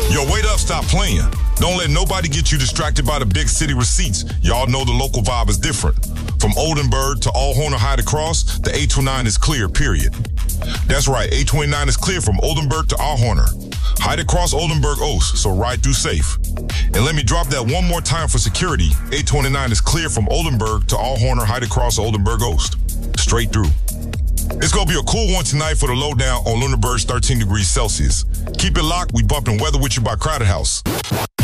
Yo, wait up, stop playing. Don't let nobody get you distracted by the big city receipts. Y'all know the local vibe is different. From Oldenburg to Allhorner Hyde Across, the 829 is clear, period. That's right, 829 is clear from Oldenburg to Allhorner. Hyde Across Oldenburg Oast, so ride through safe. And let me drop that one more time for security. 829 is clear from Oldenburg to Allhorner Hyde Across Oldenburg Oast. Straight through. It's gonna be a cool one tonight for the lowdown on Lunenburg's 13 degrees Celsius. Keep it locked, we bumping weather with you by Crowded House.